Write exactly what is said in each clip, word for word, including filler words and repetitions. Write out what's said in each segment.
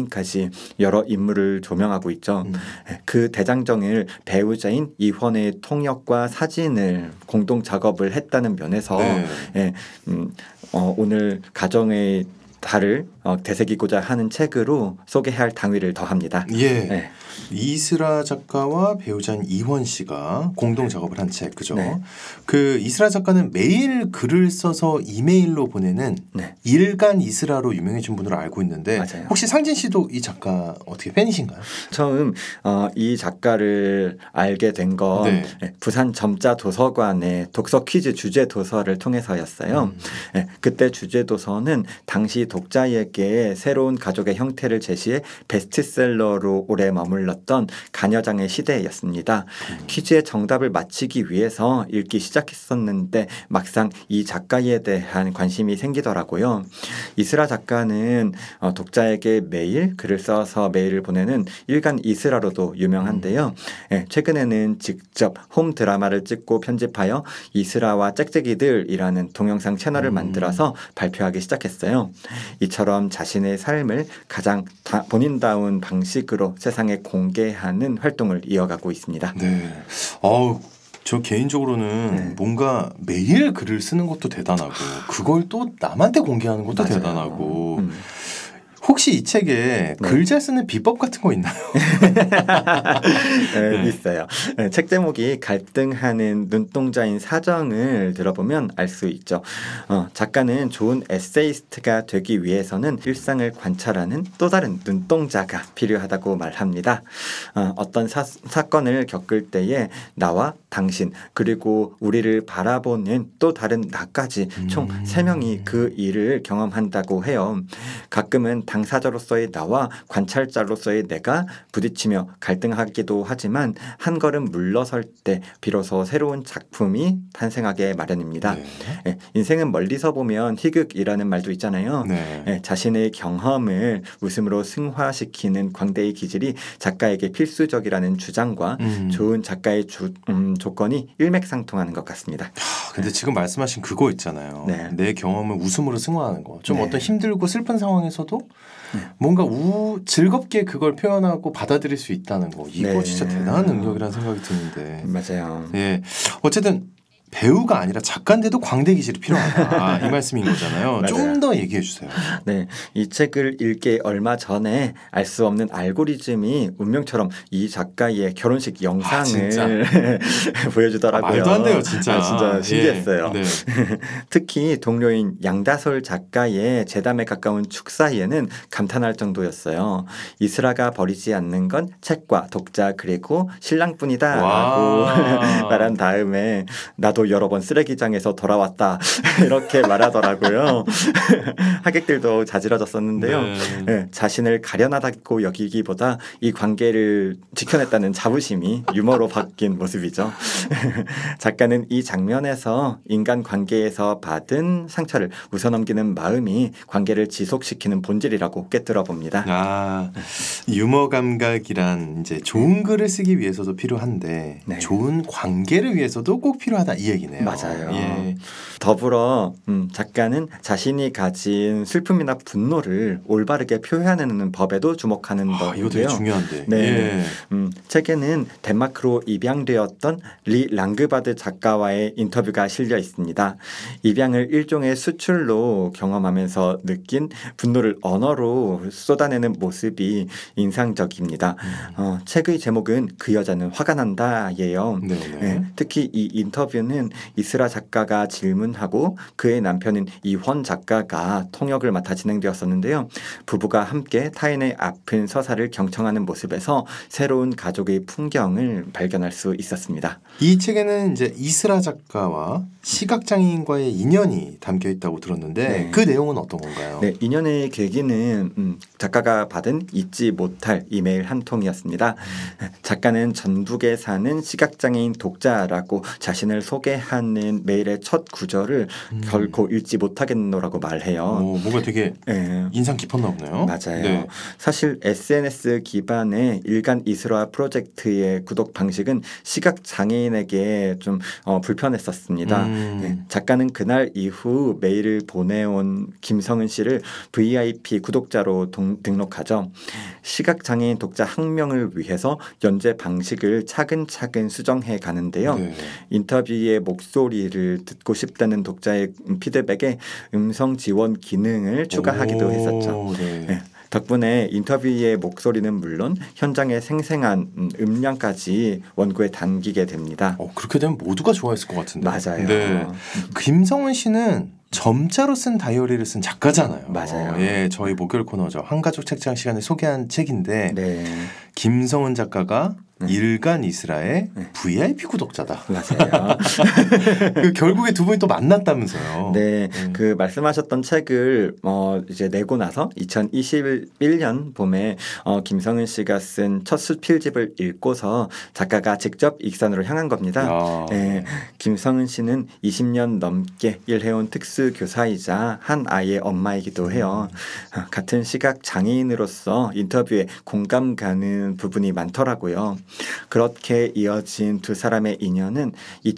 대장정까지 여러 인물을 조명하고 있죠. 음. 그 대장정을 배우자인 이헌의 통역과 사진을 공동 작업을 했다는 면에서 네. 예, 음, 어, 오늘 가정의 달을 어, 되새기고자 하는 책으로 소개할 당위를 더합니다. 예. 네. 이스라 작가와 배우자인 이헌 씨가 공동 작업을 한 책, 그죠? 네. 그 이스라 작가는 매일 글을 써서 이메일로 보내는 네. 일간 이스라로 유명해진 분으로 알고 있는데 맞아요. 혹시 상진 씨도 이 작가 어떻게 팬이신가요? 처음 어, 이 작가를 알게 된 건 네. 부산 점자 도서관의 독서 퀴즈 주제 도서를 통해서였어요. 음. 네, 그때 주제 도서는 당시 독자에게 새로운 가족의 형태를 제시해 베스트셀러로 오래 머물렀던 가녀장의 시대였습니다. 음. 퀴즈의 정답을 맞히기 위해서 읽기 시작했었는데 막상 이 작가에 대한 관심이 생기더라고요. 이스라 작가는 어, 독자에게 매일 글을 써서 메일을 보내는 일간 이스라로도 유명한데요. 음. 예, 최근에는 직접 홈 드라마를 찍고 편집하여 이스라와 짹짹이들이라는 동영상 채널을 음. 만들어서 발표하기 시작했어요. 이처럼 자신의 삶을 가장 다 본인다운 방식으로 세상에 공개하는 활동을 이어가고 있습니다. 네. 어우, 저 개인적으로는 네. 뭔가 매일 글을 쓰는 것도 대단하고 그걸 또 남한테 공개하는 것도 맞아요. 대단하고 음. 혹시 이 책에 네. 글 잘 쓰는 비법 같은 거 있나요? 네, 있어요. 네, 책 제목이 갈등하는 눈동자인 사정을 들어보면 알 수 있죠. 어, 작가는 좋은 에세이스트가 되기 위해서는 일상을 관찰하는 또 다른 눈동자가 필요하다고 말합니다. 어, 어떤 사, 사건을 겪을 때에 나와 당신 그리고 우리를 바라보는 또 다른 나까지 총 세 명이 그 일을 경험한다고 해요. 가끔은 당사자로서의 나와 관찰자로서의 내가 부딪히며 갈등하기도 하지만 한 걸음 물러설 때 비로소 새로운 작품이 탄생하게 마련입니다. 네. 예, 인생은 멀리서 보면 희극이라는 말도 있잖아요. 네. 예, 자신의 경험을 웃음으로 승화시키는 광대의 기질이 작가에게 필수적이라는 주장과 음. 좋은 작가의 주, 음, 조건이 일맥상통하는 것 같습니다. 하, 근데 네. 지금 말씀하신 그거 있잖아요. 네. 내 경험을 웃음으로 승화하는 거. 좀 네. 어떤 힘들고 슬픈 상황에서도 네. 뭔가 우 즐겁게 그걸 표현하고 받아들일 수 있다는 거. 이거 네. 진짜 대단한 능력이라는 생각이 드는데. 맞아요. 예. 어쨌든 배우가 아니라 작가인데도 광대 기질이 필요하다. 이 말씀인 거잖아요. 좀 더 얘기해 주세요. 네, 이 책을 읽기 얼마 전에 알 수 없는 알고리즘이 운명처럼 이 작가의 결혼식 영상을 아, 보여주더라고요. 아, 말도 안 돼요, 진짜. 아, 진짜 신기했어요. 예, 네. 특히 동료인 양다솔 작가의 재담에 가까운 축사에는 감탄할 정도였어요. 이스라가 버리지 않는 건 책과 독자 그리고 신랑뿐이다라고 말한 다음에 나도 여러 번 쓰레기장에서 돌아왔다 이렇게 말하더라고요. 하객들도 자지러졌었는데요. 네. 네, 자신을 가련하다고 여기기보다 이 관계를 지켜냈다는 자부심이 유머로 바뀐 모습이죠. 작가는 이 장면에서 인간 관계에서 받은 상처를 웃어넘기는 마음이 관계를 지속시키는 본질이라고 꿰뚫어 봅니다. 아, 유머 감각이란 이제 좋은 글을 쓰기 위해서도 필요한데 네. 좋은 관계를 위해서도 꼭 필요하다 이 얘기네요. 맞아요. 예. 더불어 음, 작가는 자신이 가진 슬픔이나 분노를 올바르게 표현하는 법에도 주목하는 아, 법이고요. 이거 되게 중요한데. 네. 예. 음, 책에는 덴마크로 입양되었던 리 랑그바드 작가와의 인터뷰가 실려 있습니다. 입양을 일종의 수출로 경험하면서 느낀 분노를 언어로 쏟아내는 모습이 인상적입니다. 음. 어, 책의 제목은 그 여자는 화가 난다예요. 네, 특히 이 인터뷰는 이스라 작가가 질문하고 그의 남편인 이헌 작가가 통역을 맡아 진행되었었는데요. 부부가 함께 타인의 아픈 서사를 경청하는 모습에서 새로운 가족의 풍경을 발견할 수 있었습니다. 이 책에는 이제 이스라 작가와 시각장애인과의 인연이 담겨 있다고 들었는데 네. 그 내용은 어떤 건가요? 네, 인연의 계기는 음, 작가가 받은 잊지 못할 이메일 한 통이었습니다. 음. 작가는 전북에 사는 시각장애인 독자라고 자신을 소개 소개하는 메일의 첫 구절을 음. 결코 읽지 못하겠노라고 말해요. 오, 뭔가 되게 네. 인상 깊었나 보네요. 맞아요. 네. 사실 에스엔에스 기반의 일간 이스라 프로젝트의 구독 방식은 시각 장애인에게 좀 어, 불편했었습니다. 음. 네. 작가는 그날 이후 메일을 보내온 김성은 씨를 브이아이피 구독자로 동, 등록하죠. 시각 장애인 독자 한 명을 위해서 연재 방식을 차근차근 수정해 가는데요. 네. 인터뷰의 목소리를 듣고 싶다는 독자의 피드백에 음성 지원 기능을 추가하기도 했었죠. 네. 네. 덕분에 인터뷰의 목소리는 물론 현장의 생생한 음량까지 원고에 담기게 됩니다. 어, 그렇게 되면 모두가 좋아했을 것 같은데. 맞아요. 네. 김성은 씨는 점자로 쓴 다이어리를 쓴 작가잖아요. 맞아요. 예, 저희 목요일 코너죠. 한가족 책장 시간에 소개한 책인데 네. 김성은 작가가 네. 일간 이스라의 네. 브이아이피 구독자다. 맞아요. 그 결국에 두 분이 또 만났다면서요. 네, 음. 그 말씀하셨던 책을 어 이제 내고 나서 이천이십일 년 봄에 어 김성은 씨가 쓴 첫 수필집을 읽고서 작가가 직접 익산으로 향한 겁니다. 네, 김성은 씨는 이십 년 넘게 일해온 특수 교사이자 한 아이의 엄마이기도 해요. 음. 같은 시각 장애인으로서 인터뷰에 공감 가는 부분이 많더라고요. 그렇게 이어진 두 사람의 인연은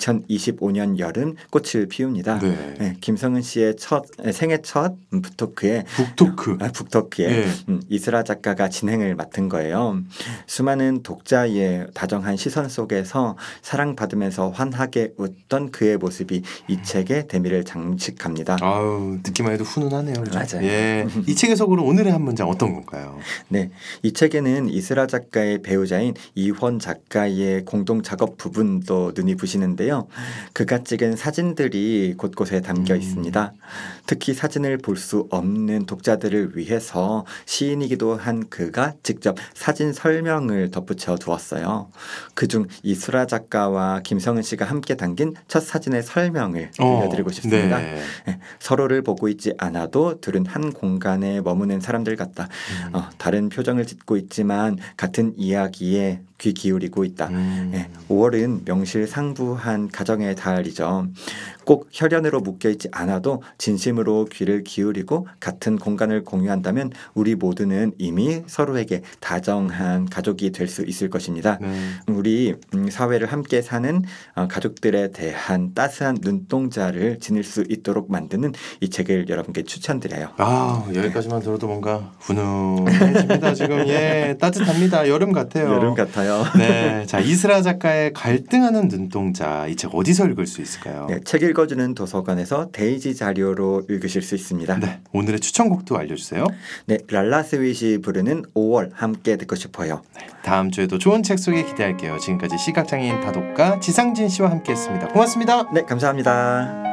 이천이십오 년 여름 꽃을 피웁니다. 네. 네, 김성은 씨의 첫 생애 첫 북토크에 북토크 아, 북토크에 네. 음, 이스라 작가가 진행을 맡은 거예요. 수많은 독자의 다정한 시선 속에서 사랑받으면서 환하게 웃던 그의 모습이 이 책의 대미를 장식합니다. 아우, 듣기만 해도 훈훈하네요. 그렇죠? 맞아요. 예. 이 책의 속으로 오늘의 한 문장 어떤 건가요? 네, 이 책에는 이스라 작가의 배우자인 이원 작가의 공동 작업 부분도 눈이 부시는데요. 그가 찍은 사진들이 곳곳에 담겨 음. 있습니다. 특히 사진을 볼 수 없는 독자들을 위해서 시인이기도 한 그가 직접 사진 설명을 덧붙여 두었어요. 그중 이스라 작가와 김성은 씨가 함께 담긴 첫 사진의 설명을 들려드리고 어, 싶습니다. 네. 네, 서로를 보고 있지 않아도 둘은 한 공간에 머무는 사람들 같다. 음. 어, 다른 표정을 짓고 있지만 같은 이야기에 귀 기울이고 있다. 음. 네, 오월은 명실상부한 가정의 달이죠. 꼭 혈연으로 묶여있지 않아도 진심으로 귀를 기울이고 같은 공간을 공유한다면 우리 모두는 이미 서로에게 다정한 가족이 될 수 있을 것입니다. 음. 우리 사회를 함께 사는 가족들에 대한 따스한 눈동자를 지닐 수 있도록 만드는 이 책을 여러분께 추천드려요. 아, 여기까지만 들어도 뭔가 훈훈해집니다. 지금 예, 따뜻합니다. 여름 같아요. 여름 같아요. 네, 자 이스라 작가의 갈등하는 눈동자 이 책 어디서 읽을 수 있을까요? 네, 책 읽어주는 도서관에서 데이지 자료로 읽으실 수 있습니다. 네, 오늘의 추천곡도 알려주세요. 네, 랄라 스윗이 부르는 오월 함께 듣고 싶어요. 네, 다음 주에도 좋은 책 소개 기대할게요. 지금까지 시각장애인 다독가 지상진 씨와 함께했습니다. 고맙습니다. 네, 감사합니다.